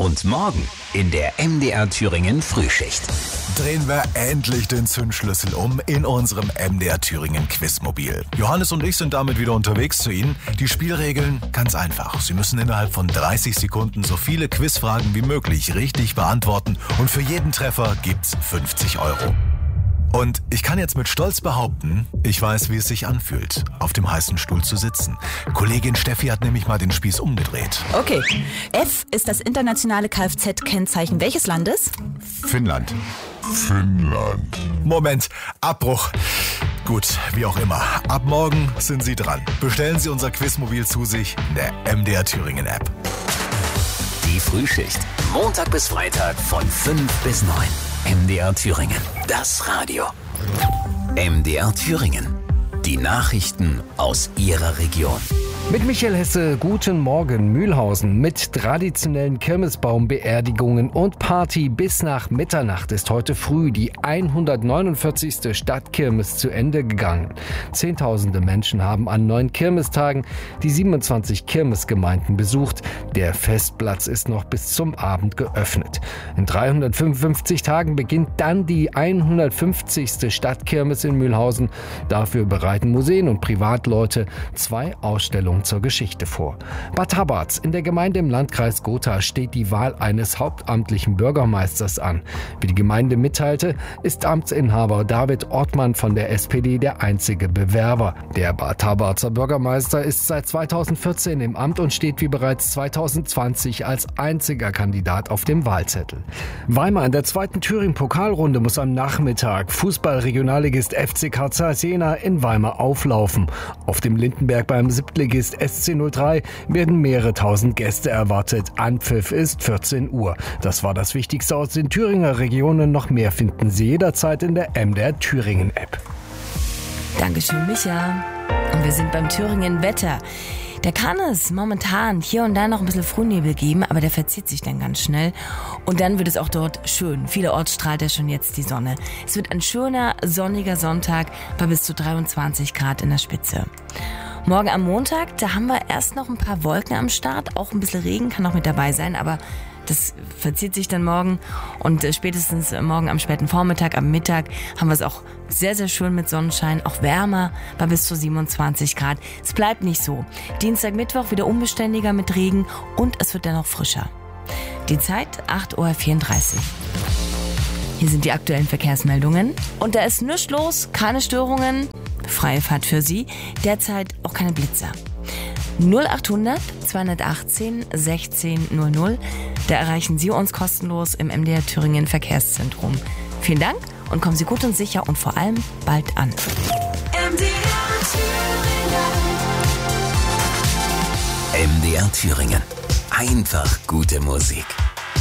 Und morgen in der MDR Thüringen Frühschicht. Drehen wir endlich den Zündschlüssel um in unserem MDR Thüringen Quizmobil. Johannes und ich sind damit wieder unterwegs zu Ihnen. Die Spielregeln ganz einfach. Sie müssen innerhalb von 30 Sekunden so viele Quizfragen wie möglich richtig beantworten und für jeden Treffer gibt's 50 €. Und ich kann jetzt mit Stolz behaupten, ich weiß, wie es sich anfühlt, auf dem heißen Stuhl zu sitzen. Kollegin Steffi hat nämlich mal den Spieß umgedreht. Okay. F ist das internationale Kfz-Kennzeichen welches Landes? Finnland. Moment, Abbruch. Gut, wie auch immer. Ab morgen sind Sie dran. Bestellen Sie unser Quizmobil zu sich in der MDR Thüringen App. Die Frühschicht. Montag bis Freitag von 5 bis 9. MDR Thüringen. Das Radio. MDR Thüringen. Die Nachrichten aus Ihrer Region. Mit Michael Hesse, guten Morgen. Mühlhausen mit traditionellen Kirmesbaumbeerdigungen und Party bis nach Mitternacht ist heute früh die 149. Stadtkirmes zu Ende gegangen. Zehntausende Menschen haben an 9 Kirmestagen die 27 Kirmesgemeinden besucht. Der Festplatz ist noch bis zum Abend geöffnet. In 355 Tagen beginnt dann die 150. Stadtkirmes in Mühlhausen. Dafür bereiten Museen und Privatleute 2 Ausstellungen zur Geschichte vor. Bad Habarz in der Gemeinde im Landkreis Gotha steht die Wahl eines hauptamtlichen Bürgermeisters an. Wie die Gemeinde mitteilte, ist Amtsinhaber David Ortmann von der SPD der einzige Bewerber. Der Bad Habarzer Bürgermeister ist seit 2014 im Amt und steht wie bereits 2020 als einziger Kandidat auf dem Wahlzettel. Weimar in der 2. Thüringen-Pokalrunde muss am Nachmittag Fußball-Regionalligist FC Carl Jena in Weimar auflaufen. Auf dem Lindenberg beim Siebtligist SC03 werden mehrere tausend Gäste erwartet. Anpfiff ist 14 Uhr. Das war das Wichtigste aus den Thüringer Regionen. Noch mehr finden Sie jederzeit in der MDR Thüringen App. Dankeschön, Micha. Und wir sind beim Thüringen Wetter. Da kann es momentan hier und da noch ein bisschen Frühnebel geben, aber der verzieht sich dann ganz schnell. Und dann wird es auch dort schön. Vielerorts strahlt ja schon jetzt die Sonne. Es wird ein schöner, sonniger Sonntag bei bis zu 23 Grad in der Spitze. Morgen am Montag, da haben wir erst noch ein paar Wolken am Start. Auch ein bisschen Regen kann noch mit dabei sein, aber das verzieht sich dann morgen. Und spätestens morgen am späten Vormittag, am Mittag haben wir es auch sehr, sehr schön mit Sonnenschein. Auch wärmer bei bis zu 27 Grad. Es bleibt nicht so. Dienstag, Mittwoch wieder unbeständiger mit Regen und es wird dann noch frischer. Die Zeit 8:34 Uhr. Hier sind die aktuellen Verkehrsmeldungen. Und da ist nichts los, keine Störungen. Freie Fahrt für Sie. Derzeit auch keine Blitzer. 0800 218 16 00. Da erreichen Sie uns kostenlos im MDR Thüringen Verkehrszentrum. Vielen Dank und kommen Sie gut und sicher und vor allem bald an. MDR Thüringen. Einfach gute Musik.